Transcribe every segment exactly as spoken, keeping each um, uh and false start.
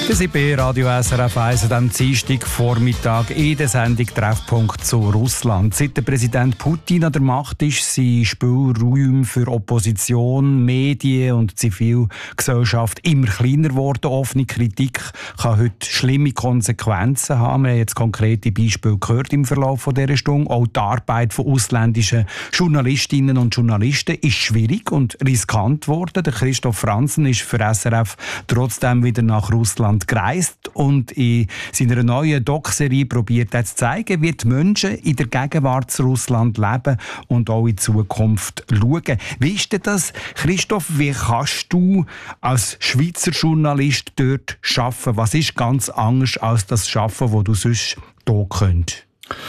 Das ist bei Radio S R F eins am Dienstagvormittag in der Sendung «Treffpunkt zu Russland». Seit der Präsident Putin an der Macht ist, sind Spielräume für Opposition, Medien und Zivilgesellschaft immer kleiner geworden. Offene Kritik kann heute schlimme Konsequenzen haben. Wir haben jetzt konkrete Beispiele gehört im Verlauf dieser Stunde. Auch die Arbeit von ausländischen Journalistinnen und Journalisten ist schwierig und riskant geworden. Der Christoph Franzen ist für S R F trotzdem wieder nach Russland gereist und in seiner neuen Doc-Serie probiert er zu zeigen, wie die Menschen in der Gegenwart zu Russland leben und auch in Zukunft schauen. Wie ist denn das, Christoph? Wie kannst du als Schweizer Journalist dort arbeiten? Was ist ganz anders als das Arbeiten, das du sonst hier könntest?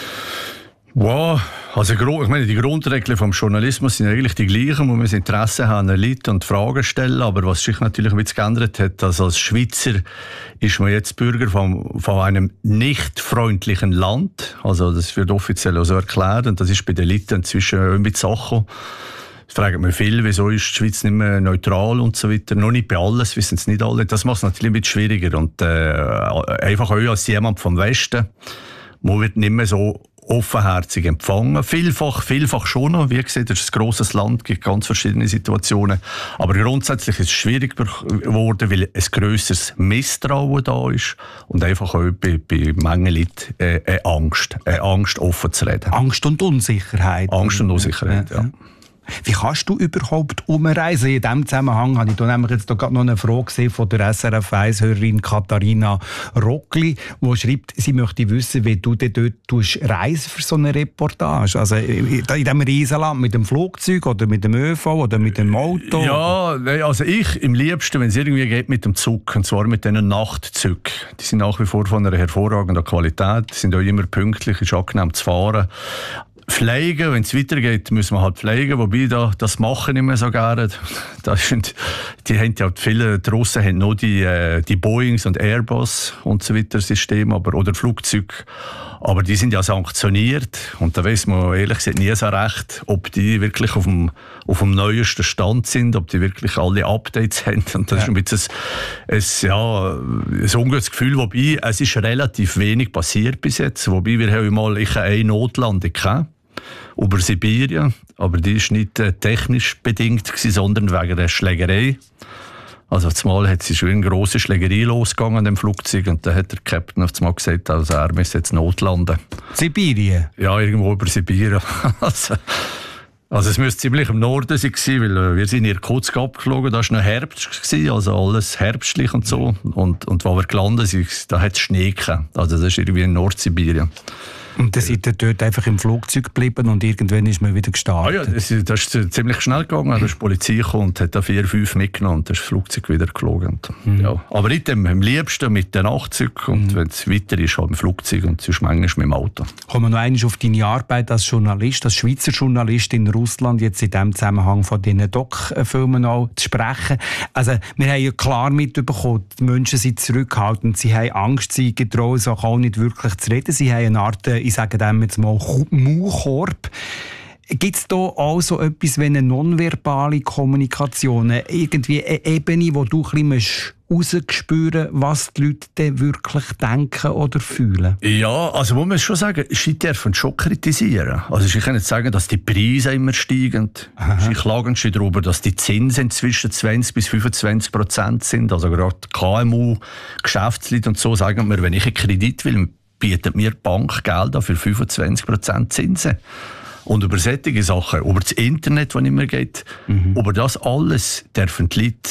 Wow, also ich meine, die Grundregeln vom Journalismus sind eigentlich die gleichen. Man muss Interesse haben, Leute und Fragen stellen. Aber was sich natürlich ein bisschen geändert hat, dass als Schweizer ist man jetzt Bürger von, von einem nicht freundlichen Land. Also das wird offiziell auch so erklärt. Und das ist bei den Leuten inzwischen ein bisschen Sache. Das fragen wir viel, wieso ist die Schweiz nicht mehr neutral und so weiter. Noch nicht bei alles, wissen es nicht alle. Das macht es natürlich ein bisschen schwieriger. Und äh, einfach auch als jemand vom Westen, man wird nicht mehr so offenherzig empfangen. Vielfach, vielfach schon noch. Wie gesagt, das ist ein grosses Land, es gibt ganz verschiedene Situationen. Aber grundsätzlich ist es schwierig geworden, weil ein grösseres Misstrauen da ist und einfach auch bei, bei Mengen Leuten äh, eine Angst, eine Angst, offen zu reden. Angst und Unsicherheit. Angst und Unsicherheit, ja. ja. Wie kannst du überhaupt umreisen? In diesem Zusammenhang habe ich da nämlich jetzt gerade noch eine Frage gesehen von der S R F eins-Hörerin Katharina Rockli, die schreibt, sie möchte wissen, wie du dort reisen für so eine Reportage. Also in diesem Riesenland mit dem Flugzeug oder mit dem ÖV oder mit dem Auto? Ja, also ich im liebsten, wenn es irgendwie geht, mit dem Zug. Und zwar mit diesen Nachtzügen. Die sind nach wie vor von einer hervorragenden Qualität. Die sind auch immer pünktlich, ist angenehm zu fahren. Pflegen, wenn es weitergeht, müssen wir halt pflegen, wobei da, das machen nicht mehr so gerne. Das sind, die haben ja viele, die Russen haben noch die, äh, die Boeings und Airbus und so weiter Systeme, aber, oder Flugzeuge, aber die sind ja sanktioniert und da weiss man ehrlich gesagt nie so recht, ob die wirklich auf dem, auf dem neuesten Stand sind, ob die wirklich alle Updates haben und das ja. ist ein bisschen ein, ein, ja, ein ungutes Gefühl, wobei es ist relativ wenig passiert bis jetzt, wobei wir haben mal ich eine Notlandung gehabt über Sibirien, aber die war nicht äh, technisch bedingt gewesen, sondern wegen der Schlägerei. Also zumal hat sie schon eine grosse Schlägerei losgegangen an dem Flugzeug und dann hat der Captain auf einmal gesagt, also er müsse jetzt notlanden. Sibirien? Ja, irgendwo über Sibirien. also, also es müsste ziemlich im Norden sein, weil äh, wir sind in Irkutsk abgeflogen, da war noch Herbst, gewesen, also alles herbstlich und so. Und, und wo wir gelandet sind, da hat es Schnee gehabt. Also das ist irgendwie in Nordsibirien. Und dann seid ihr dort einfach im Flugzeug geblieben und irgendwann ist man wieder gestartet? Ah ja, das, das ist ziemlich schnell gegangen. Da ist die Polizei gekommen und hat da vier, fünf mitgenommen und dann ist das Flugzeug wieder geflogen. Mhm. Ja. Aber nicht dem, am liebsten mit den Nachtzügen und mhm. wenn es weiter ist, halt im Flugzeug und sonst manchmal mit dem Auto. Kommen wir noch einmal auf deine Arbeit als Journalist, als Schweizer Journalist in Russland, jetzt in diesem Zusammenhang von diesen Doc-Filmen auch zu sprechen. Also wir haben ja klar mitbekommen, die Menschen sind zurückhaltend, sie haben Angst, sie getrauen sich auch nicht wirklich zu reden, sie haben eine Art, ich sage dem jetzt mal, Maulkorb. Gibt es da auch so etwas wie eine nonverbale Kommunikation, irgendwie eine Ebene, wo du ein bisschen rausspüren, was die Leute denn wirklich denken oder fühlen? Ja, also muss man schon sagen, sie dürfen schon kritisieren. Also sie können nicht sagen, dass die Preise immer steigen. Aha. Sie klagen schon darüber, dass die Zinsen zwischen zwanzig bis fünfundzwanzig Prozent sind. Also gerade K M U, Geschäftsleute und so sagen mir, wenn ich einen Kredit will, bietet mir die Bank Geld für fünfundzwanzig Prozent Zinsen. Und über solche Sachen, über das Internet, das nicht mehr geht, mhm. über das alles dürfen die Leute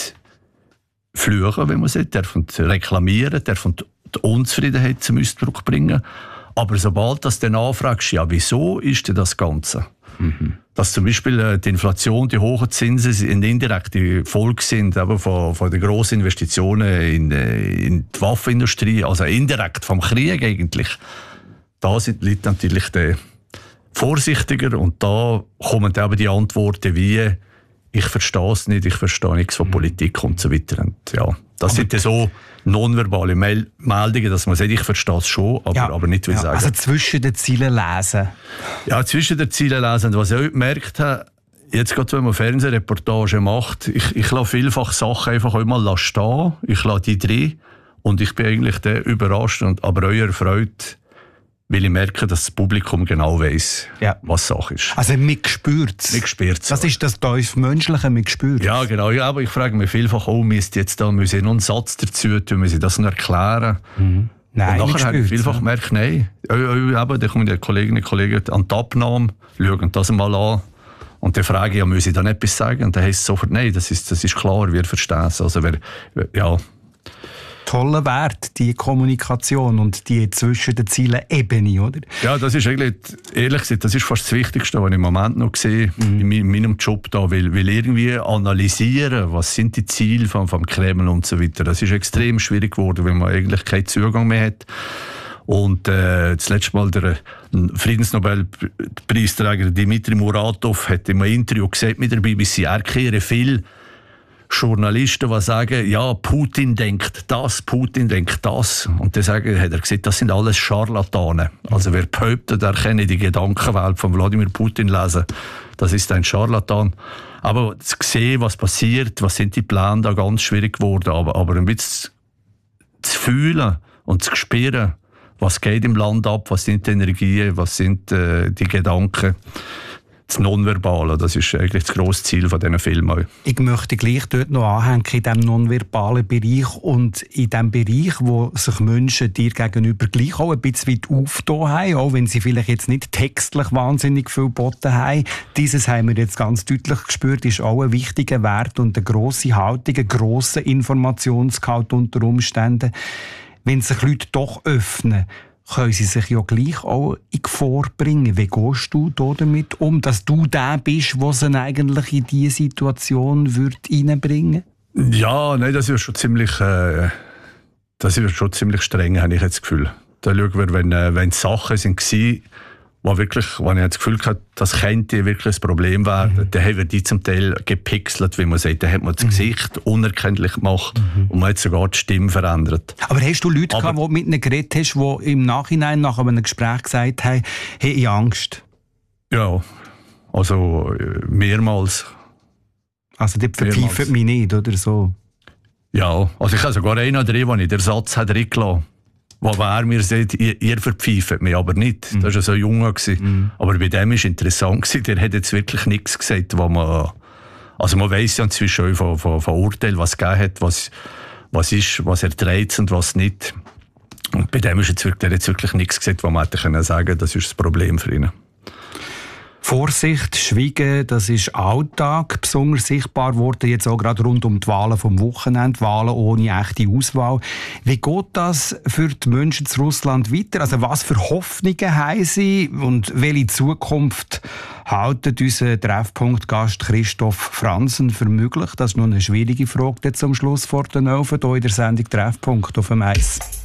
fluchen, wenn man sagt, dürfen reklamieren, dürfen die Unzufriedenheit zum Ausdruck bringen. Aber sobald du dann anfragst, ja, wieso ist denn das Ganze? Mhm. Dass zum Beispiel die Inflation, die hohen Zinsen eine indirekte Folge sind eben von, von den grossen Investitionen in, in die Waffenindustrie, also indirekt vom Krieg eigentlich. Da sind die Leute natürlich die vorsichtiger und da kommen eben die Antworten wie «Ich verstehe es nicht, ich verstehe nichts von Politik» und so weiter. Und ja, das aber sind ja so nonverbale Mel- Meldungen, dass man sagt, ich verstehe es schon, aber, ja, aber nicht, wie ja, sagen. Also zwischen den Zielen lesen. Ja, zwischen den Zielen lesen. Und was ich auch gemerkt habe, jetzt gerade, wenn man Fernsehreportage macht, ich, ich lasse vielfach Sachen einfach einmal stehen, ich lasse die drin Und ich bin eigentlich der überrascht, und, aber euer Freude, weil ich merke, dass das Publikum genau weiss, ja. was Sache ist. Also man spürt es. Man spürt es. Das ist das tief Menschliche, man spürt. Ja, genau. Ja, aber ich frage mich vielfach, oh, müsst jetzt da müssen noch einen Satz dazu tun, müssen das noch erklären? Mhm. Nein, und nachher habe ich vielfach gemerkt, nein. Eben, da kommen die Kolleginnen und Kollegen an die Abnahme, schauen das mal an. Und dann frage ich, ja, muss ich da etwas sagen? Und dann heisst es sofort, nein, das ist, das ist klar, wir verstehen es. Also, wer, ja. Toller Wert, die Kommunikation und die zwischen den Zielen Ebene, oder? Ja, das ist eigentlich, ehrlich gesagt, das ist fast das Wichtigste, was ich im Moment noch sehe, mhm. in meinem Job da, weil, weil irgendwie analysieren, was sind die Ziele vom, vom Kreml und so weiter, das ist extrem schwierig geworden, weil man eigentlich keinen Zugang mehr hat. Und äh, das letzte Mal der Friedensnobelpreisträger Dmitri Muratov hat in einem Interview gesagt mit der B B C, er kehre viel Journalisten, die sagen, ja, Putin denkt das, Putin denkt das. Und dann sagen, hat er gesagt, das sind alles Scharlatane. Also wer behauptet, er könne die Gedankenwelt von Wladimir Putin lesen, das ist ein Scharlatan. Aber zu sehen, was passiert, was sind die Pläne, da ganz schwierig geworden. Aber, aber ein bisschen zu fühlen und zu spüren, was geht im Land ab, was sind die Energien, was sind äh, die Gedanken. Das Nonverbale, das ist eigentlich das grosse Ziel von diesen Filmen. Ich möchte gleich dort noch anhängen, in diesem nonverbalen Bereich und in dem Bereich, wo sich Menschen dir gegenüber gleich auch ein bisschen weit aufgetan haben, auch wenn sie vielleicht jetzt nicht textlich wahnsinnig viel geboten haben. Dieses haben wir jetzt ganz deutlich gespürt, ist auch ein wichtiger Wert und eine grosse Haltung, ein grosser Informationsgehalt unter Umständen. Wenn sich Leute doch öffnen, können sie sich ja gleich auch in Gefahr bringen. Wie gehst du damit um, dass du der bist, der sie eigentlich in diese Situation reinbringen würde? Ja, nein, das ist schon ziemlich, äh, das ist schon ziemlich streng, habe ich jetzt das Gefühl. Da schauen wir, wenn, äh, wenn Sachen sind, wo wirklich, wo ich das Gefühl hatte, das könnte wirklich ein Problem werden, mhm. dann haben wir die zum Teil gepixelt, wie man sagt. Dann hat man das mhm. Gesicht unerkenntlich gemacht mhm. und man hat sogar die Stimme verändert. Aber hast du Leute Aber, gehabt, die mit ihnen geredet hast, die im Nachhinein nach einem Gespräch gesagt haben, hey, ich habe Angst? Ja, also mehrmals. Also die verpfeifen mich nicht, oder so? Ja, also ich habe sogar einen oder drei, wo ich den Satz reingelassen habe. Wo er mir sagt, ihr, ihr verpfeift mich aber nicht. Mhm. Das war ja so jung. Mhm. Aber bei dem war es interessant. Der hat jetzt wirklich nichts gesagt, wo man... Also man weiss ja inzwischen von, von, von Urteilen, was es gegeben hat, was, was ist, was erträgt und was nicht. Und bei dem ist jetzt wirklich, der hat jetzt wirklich nichts gesagt, wo man hätte können sagen, das ist das Problem für ihn. Vorsicht, Schweigen, das ist Alltag, besonders sichtbar geworden, jetzt auch gerade rund um die Wahlen vom Wochenende, Wahlen ohne echte Auswahl. Wie geht das für die Menschen in Russland weiter? Also was für Hoffnungen haben sie und welche Zukunft haltet unser Treffpunkt-Gast Christoph Franzen für möglich? Das ist noch eine schwierige Frage jetzt am Schluss vor den Elfen, hier in der Sendung Treffpunkt auf dem Eis.